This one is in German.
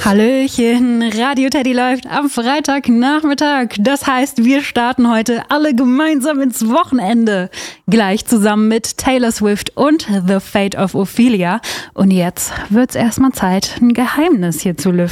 Hallöchen, Radio Teddy läuft am Freitagnachmittag. Das heißt, wir starten heute alle gemeinsam ins Wochenende. Gleich zusammen mit Taylor Swift und The Fate of Ophelia. Und jetzt wird's erstmal Zeit, ein Geheimnis hier zu lüften.